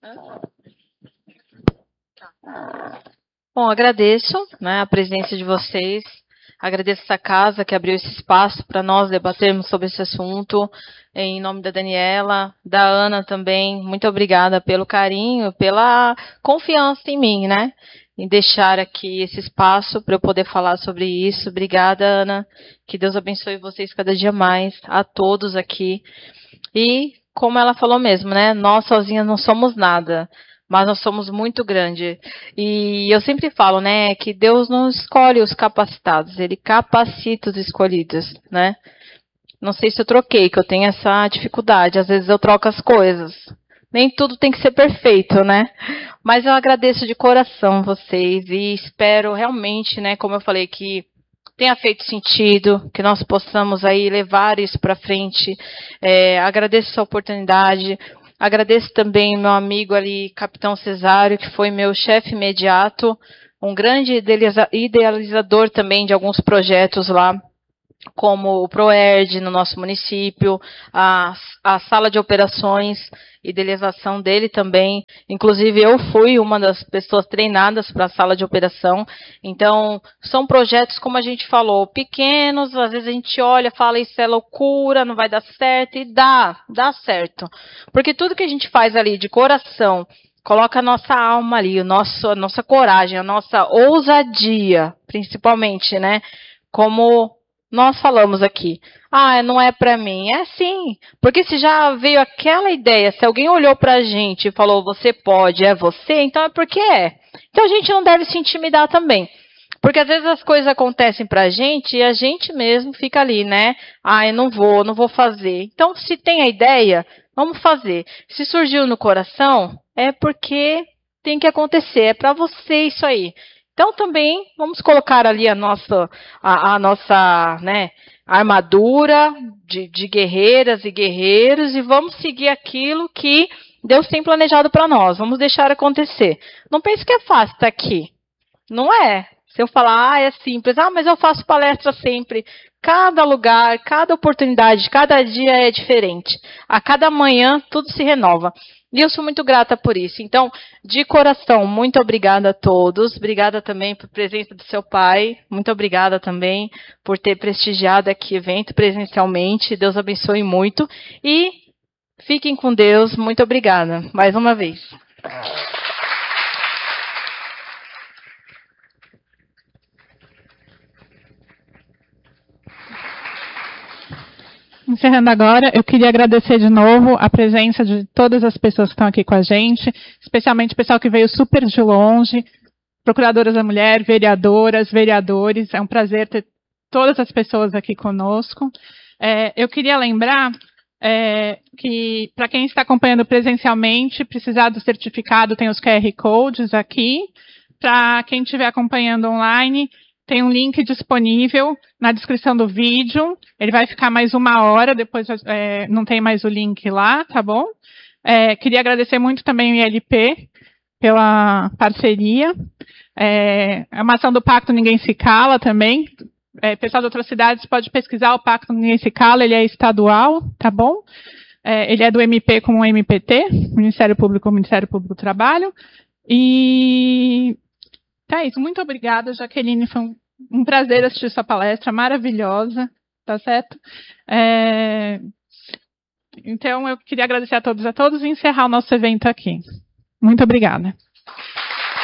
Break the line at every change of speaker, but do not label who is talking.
Bom, agradeço, né, a presença de vocês, agradeço essa casa que abriu esse espaço para nós debatermos sobre esse assunto, em nome da Daniela, da Ana também, muito obrigada pelo carinho, pela confiança em mim, né, em deixar aqui esse espaço para eu poder falar sobre isso. Obrigada, Ana, que Deus abençoe vocês cada dia mais, a todos aqui, e como ela falou mesmo, né, nós sozinhas não somos nada, mas nós somos muito grandes. E eu sempre falo, né, que Deus não escolhe os capacitados, Ele capacita os escolhidos, né? Não sei se eu troquei, que eu tenho essa dificuldade, às vezes eu troco as coisas. Nem tudo tem que ser perfeito, né? Mas eu agradeço de coração vocês e espero realmente, né, como eu falei, que tenha feito sentido, que nós possamos aí levar isso para frente. Agradeço essa oportunidade. Agradeço também meu amigo ali, Capitão Cesário, que foi meu chefe imediato, um grande idealizador também de alguns projetos lá, como o ProERD no nosso município, a sala de operações, idealização dele também. Inclusive, eu fui uma das pessoas treinadas para a sala de operação. Então, são projetos, como a gente falou, pequenos, às vezes a gente olha, fala, isso é loucura, não vai dar certo, e dá certo. Porque tudo que a gente faz ali de coração, coloca a nossa alma ali, a nossa coragem, a nossa ousadia, principalmente, né? Como nós falamos aqui, não é para mim. É sim, porque se já veio aquela ideia, se alguém olhou para a gente e falou, você pode, é você, então é porque é. Então a gente não deve se intimidar também. Porque às vezes as coisas acontecem para a gente e a gente mesmo fica ali, né? Eu não vou fazer. Então, se tem a ideia, vamos fazer. Se surgiu no coração, é porque tem que acontecer, é para você isso aí. Então, também, vamos colocar ali a nossa né, armadura de guerreiras e guerreiros e vamos seguir aquilo que Deus tem planejado para nós. Vamos deixar acontecer. Não pense que é fácil estar aqui. Não é. Se eu falar, é simples. Mas eu faço palestra sempre. Cada lugar, cada oportunidade, cada dia é diferente. A cada manhã, tudo se renova. E eu sou muito grata por isso. Então, de coração, muito obrigada a todos. Obrigada também por presença do seu pai. Muito obrigada também por ter prestigiado aqui o evento presencialmente. Deus abençoe muito. E fiquem com Deus. Muito obrigada. Mais uma vez.
Encerrando agora, eu queria agradecer de novo a presença de todas as pessoas que estão aqui com a gente, especialmente o pessoal que veio super de longe, procuradoras da mulher, vereadoras, vereadores. É um prazer ter todas as pessoas aqui conosco. Eu queria lembrar que, para quem está acompanhando presencialmente, precisar do certificado, tem os QR Codes aqui. Para quem estiver acompanhando online, tem um link disponível na descrição do vídeo. Ele vai ficar mais 1 hora, depois não tem mais o link lá, tá bom? Queria agradecer muito também o ILP pela parceria. A ação do Pacto Ninguém Se Cala também. Pessoal de outras cidades pode pesquisar o Pacto Ninguém Se Cala, ele é estadual, tá bom? Ele é do MP com o MPT, Ministério Público do Trabalho. E tá isso, muito obrigada, Jaqueline, foi um prazer assistir sua palestra, maravilhosa, tá certo? Então, eu queria agradecer a todos e encerrar o nosso evento aqui. Muito obrigada.